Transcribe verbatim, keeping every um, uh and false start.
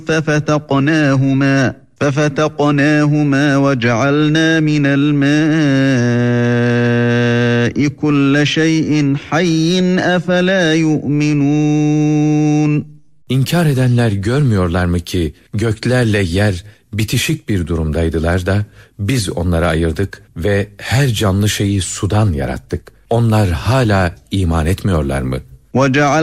ففتقناهما ففتقناهما وجعلنا من الماء كل شيء حي أفلا يؤمنون. İnkar edenler görmüyorlar mı ki göklerle yer bitişik bir durumdaydılar da biz onları ayırdık ve her canlı şeyi sudan yarattık. Onlar hala iman etmiyorlar mı? وَجَعَلْنَا